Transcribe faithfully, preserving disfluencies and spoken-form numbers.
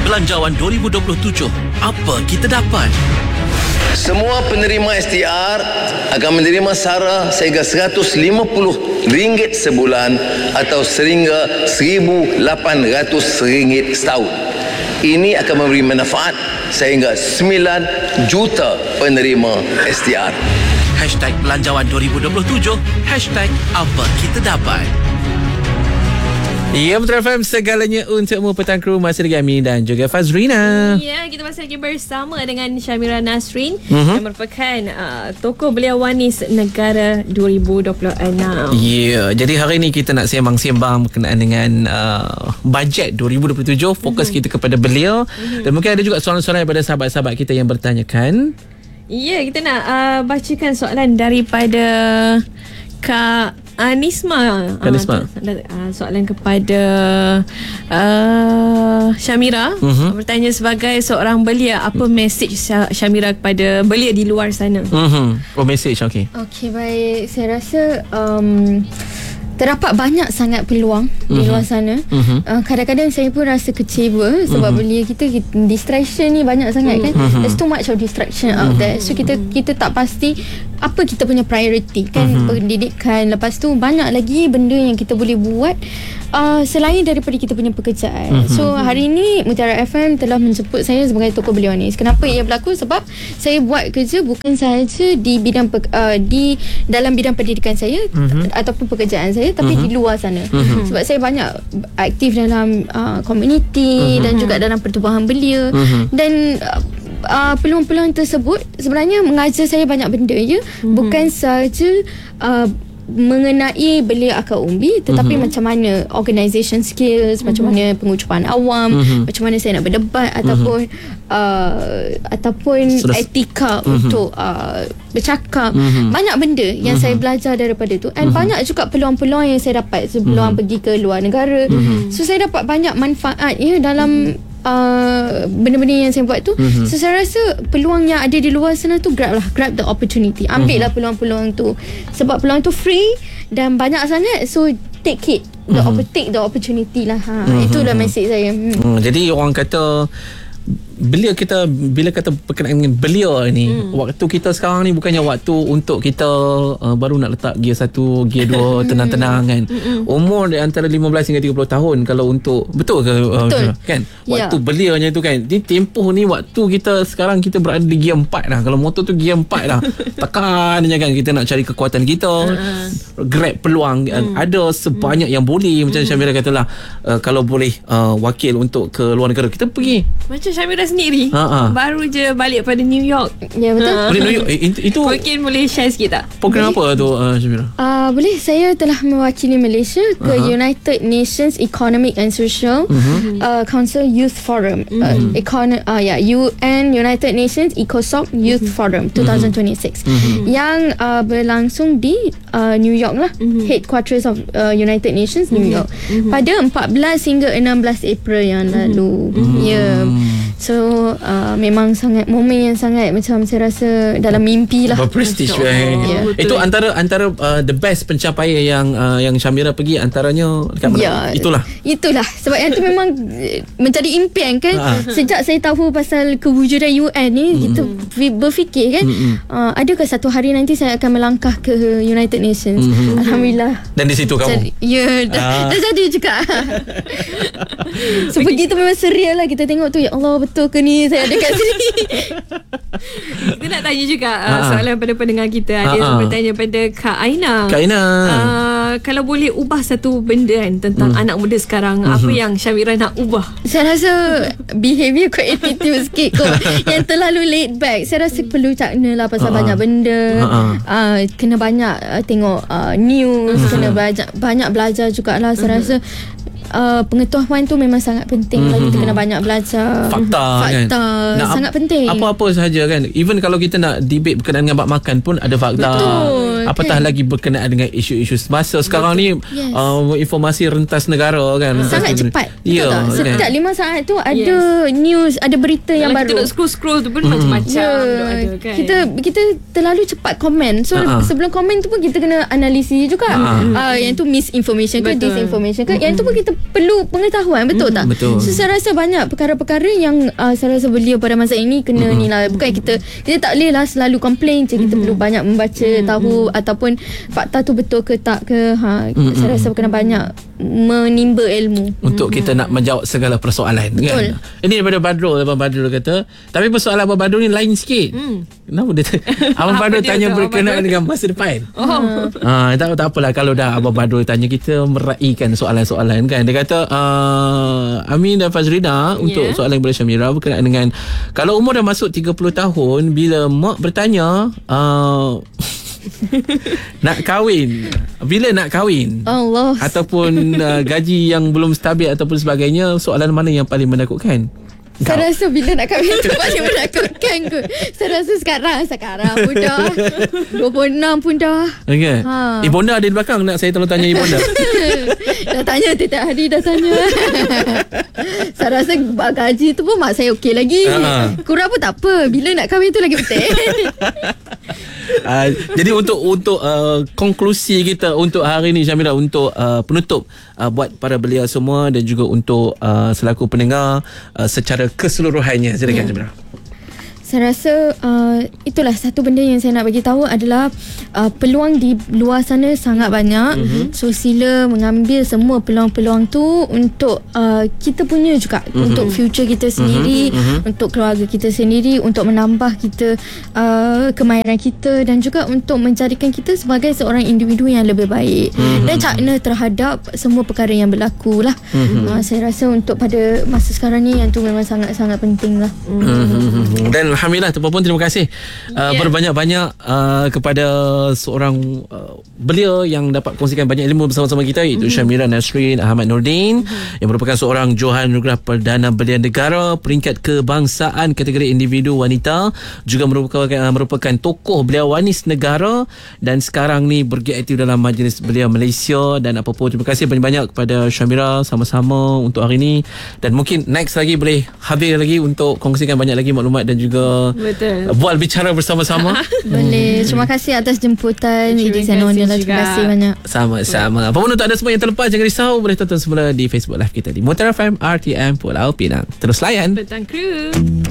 Belanjawan dua ribu dua puluh tujuh. Apa kita dapat? Semua penerima S T R akan menerima sara sehingga seratus lima puluh ringgit sebulan atau sehingga seribu lapan ratus ringgit setahun. Ini akan memberi manfaat sehingga sembilan juta penerima S T R. Hashtag Belanjawan dua ribu dua puluh tujuh. Hashtag Apa Kita Dapat. Ya, Metro F M, segalanya untukmu petang kru. Masih lagi Amin dan juga Fazrina. Ya, kita masih lagi bersama dengan Syamira Nasrin, uh-huh. yang merupakan uh, tokoh belia wanis negara dua ribu dua puluh enam. Ya, jadi hari ini kita nak sembang-sembang berkenaan dengan uh, bajet dua ribu dua puluh tujuh. Fokus uh-huh. kita kepada belia. Uh-huh. Dan mungkin ada juga soalan-soalan daripada sahabat-sahabat kita yang bertanyakan. Ya, kita nak uh, bacakan soalan daripada Kak Anisma. Anisma. Uh, uh, soalan kepada uh, Syamira. Uh-huh. Bertanya sebagai seorang belia, apa mesej Syamira kepada belia di luar sana? Uh-huh. Oh, mesej, okey. Okey, baik. Saya rasa um, terdapat banyak sangat peluang uh-huh. di luar sana. Uh-huh. Uh, kadang-kadang saya pun rasa kecewa sebab uh-huh. belia kita, kita distraction ni banyak sangat uh-huh. kan. There's too much of distraction uh-huh. out there. So kita kita tak pasti apa kita punya priority kan, uh-huh. pendidikan. Lepas tu banyak lagi benda yang kita boleh buat uh, selain daripada kita punya pekerjaan. Uh-huh. So hari ini Mutiara F M telah menjemput saya sebagai tokoh belia wanis. Kenapa ia berlaku? Sebab saya buat kerja bukan sahaja di bidang uh, di dalam bidang pendidikan saya uh-huh. ataupun pekerjaan saya, tapi uh-huh. di luar sana. Uh-huh. Sebab saya banyak aktif dalam uh, komuniti uh-huh. dan juga dalam pertubuhan belia uh-huh. dan uh, Uh, peluang-peluang tersebut sebenarnya mengajar saya banyak benda ya, mm-hmm. bukan sahaja uh, mengenai belia akar umbi, tetapi mm-hmm. macam mana organisation skills, mm-hmm. macam mana pengucapan awam, mm-hmm. macam mana saya nak berdebat mm-hmm. ataupun uh, ataupun Sudah, etika mm-hmm. untuk uh, bercakap. Mm-hmm. Banyak benda yang mm-hmm. saya belajar daripada tu, and mm-hmm. banyak juga peluang-peluang yang saya dapat sebelum mm-hmm. pergi ke luar negara. Mm-hmm. So saya dapat banyak manfaat ya dalam mm-hmm. Uh, benda-benda yang saya buat tu. Mm-hmm. So saya rasa peluang yang ada di luar sana tu, grab lah, grab the opportunity. Ambil lah mm-hmm. peluang-peluang tu, sebab peluang tu free dan banyak sangat. So take it, the mm-hmm. op- take the opportunity lah. Ha, mm-hmm. Itulah mesej saya. Hmm. Hmm, jadi orang kata belia kita, bila kata berkenaan dengan belia ni, hmm. waktu kita sekarang ni bukannya waktu untuk kita uh, baru nak letak gear satu, gear dua tenang-tenang kan. Hmm. Umur di antara lima belas hingga tiga puluh tahun kalau untuk, betul ke uh, betul. kan? Waktu ya. belianya tu kan. Di tempoh ni waktu kita sekarang kita berada di gear empat dah. Kalau motor tu gear empat dah. Tekan je kan, kita nak cari kekuatan kita. Uh-huh. Grab peluang. Hmm. Ada sebanyak hmm. yang boleh, macam hmm. Syamira katalah, uh, kalau boleh uh, wakil untuk ke luar negara, kita pergi. Macam Syamira sendiri Ha-ha. baru je balik pada New York. Ya, betul. Ha. Boleh New York, eh, itu, itu mungkin boleh share sikit tak? program apa tu uh, Syamira? Uh, boleh. Saya telah mewakili Malaysia ke uh-huh. United Nations Economic and Social uh-huh. uh, Council Youth Forum. uh-huh. uh, Econ- uh, yeah, U N United Nations ECOSOC Youth uh-huh. Forum twenty twenty-six uh-huh. yang uh, berlangsung di uh, New York lah, uh-huh. headquarters of uh, United Nations New York uh-huh. pada empat belas hingga enam belas April yang lalu. uh-huh. Ya. Yeah. So uh, memang sangat momen yang sangat macam saya rasa dalam mimpi lah. Berprestige oh, yeah. Itu antara antara uh, the best pencapaian yang uh, yang Syamira pergi, antaranya dekat mana? Ya, itulah. Itulah sebab yang tu memang menjadi impian kan. Ha. Sejak saya tahu pasal kewujudan U N ni, mm-hmm. kita berfikir kan, mm-hmm. uh, adakah satu hari nanti saya akan melangkah ke United Nations. Mm-hmm. Alhamdulillah. Dan di situ kamu. Ya, dah, ah. dah jadi juga. So pergi tu memang serius lah. Kita tengok tu, ya Allah, betul ke ni saya ada kat sini. Kita nak tanya juga uh, soalan pada pendengar kita. Ada yang bertanya pada Kak Aina. Kak Aina, uh, kalau boleh ubah satu benda kan tentang hmm. anak muda sekarang, hmm. apa yang Syamira nak ubah? Saya rasa behaviour kot, attitude sikit kot yang terlalu laid back. Saya rasa perlu cakna lah pasal uh-huh. banyak benda. uh-huh. uh, Kena banyak uh, tengok uh, news, uh-huh. kena banyak, banyak belajar jugalah. Saya uh-huh. rasa Uh, pengetahuan tu memang sangat penting. mm-hmm. lah. Kita kena banyak belajar fakta, fakta kan? sangat penting. Apa-apa sahaja kan. Even kalau kita nak debate berkenaan dengan bab makan pun ada fakta. Betul. apatah kan? lagi berkenaan dengan isu-isu semasa sekarang ni. Yes. uh, Informasi rentas negara kan, Sangat rentas cepat. Betul ya, tak? kan? Setiap lima saat tu ada news, ada berita yang Kalau baru. kita nak scroll-scroll tu pun macam-macam Ya, duk ada kan. kita kita terlalu cepat komen. So Ha-ha. sebelum komen tu pun kita kena analisis juga. Ha-ha. Uh, yang tu misinformation ke Betul. disinformation ke. Yang tu pun kita perlu pengetahuan, betul tak? betul. So saya rasa banyak perkara-perkara yang uh, saya rasa beliau pada masa ini kena ni lah. Bukan kita kita tak boleh lah selalu komplain je. Kita perlu banyak membaca, tahu ataupun fakta tu betul ke tak ke. Ha, saya rasa kena banyak menimba ilmu. untuk kita nak menjawab segala persoalan. Betul. Kan? Ini daripada Badrul. Abang Badrul kata, tapi persoalan Abang Badrul ni lain sikit. Kenapa dia t- Abang Badrul dia tanya tu, Abang berkenaan Badrul? dengan masa depan. Oh. Ah, tak, tak apalah kalau dah Abang Badrul tanya, kita meraihkan soalan-soalan kan. Dia kata uh, Amin dan Fazrina, untuk soalan daripada Syamira berkenaan dengan kalau umur dah masuk tiga puluh tahun, bila mak bertanya uh, nak kahwin, bila nak kahwin, Allah. ataupun uh, gaji yang belum stabil ataupun sebagainya, soalan mana yang paling menakutkan? Saya rasa bila nak kahwin tu paling menakutkan kot. Saya rasa sekarang Sekarang pun dah dua puluh enam pun dah. Okay. Ha. Eh, Bonda ada di belakang, nak saya tolong tanya Bonda. Dah tanya tiap hari dah tanya. Saya rasa gaji tu pun mak saya okey lagi. Ha. Kurang pun tak apa. Bila nak kahwin tu lagi penting. Uh, jadi untuk untuk uh, konklusi kita untuk hari ni, Syamira, untuk uh, penutup uh, buat para belia semua dan juga untuk uh, selaku pendengar uh, secara keseluruhannya, silakan yeah. Syamira. Saya rasa uh, itulah satu benda yang saya nak bagi tahu adalah uh, peluang di luar sana sangat banyak. Mm-hmm. So sila mengambil semua peluang-peluang tu untuk uh, kita punya juga, mm-hmm. untuk future kita sendiri, mm-hmm. untuk keluarga kita sendiri, untuk menambah kita uh, kemahiran kita dan juga untuk mencarikan kita sebagai seorang individu yang lebih baik, mm-hmm. dan cakna terhadap semua perkara yang berlaku lah. Mm-hmm. Uh, saya rasa untuk pada masa sekarang ni yang tu memang sangat-sangat penting lah. Mm-hmm. Dan alhamdulillah, terpapun terima kasih uh, yeah. berbanyak-banyak uh, kepada seorang uh, belia yang dapat kongsikan banyak ilmu bersama-sama kita, iaitu mm-hmm. Syamira Nasrin Ahmad Nordin, mm-hmm. yang merupakan seorang Johan Anugerah Perdana Belia Negara peringkat kebangsaan kategori individu wanita, juga merupakan uh, merupakan tokoh belia wanis negara dan sekarang ni bergiat aktif dalam Majlis Belia Malaysia. Dan apa pun, terima kasih banyak-banyak kepada Syamira sama-sama untuk hari ni, dan mungkin next lagi boleh hadir lagi untuk kongsikan banyak lagi maklumat dan juga Betul. buat bicara bersama-sama. Boleh. Terima kasih atas jemputan. Idris and Onil. Terima kasih banyak. Sama-sama. Apa pun untuk anda semua yang terlepas, jangan risau, boleh tonton semula di Facebook Live kita di Mutiara F M R T M Pulau Pinang. Terus layan Petang Kru.